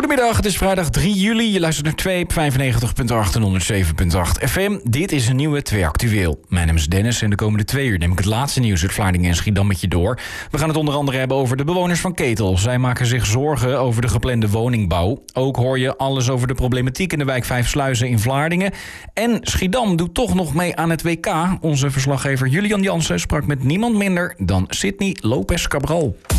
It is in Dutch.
Goedemiddag, het is vrijdag 3 juli. Je luistert naar 2 op 95.8 en 107.8 FM. Dit is een nieuwe 2 Actueel. Mijn naam is Dennis en de komende 2 uur neem ik het laatste nieuws uit Vlaardingen en Schiedam met je door. We gaan het onder andere hebben over de bewoners van Ketel. Zij maken zich zorgen over de geplande woningbouw. Ook hoor je alles over de problematiek in de wijk Vijfsluizen in Vlaardingen. En Schiedam doet toch nog mee aan het WK. Onze verslaggever Julian Jansen sprak met niemand minder dan Sydney Lopez Cabral.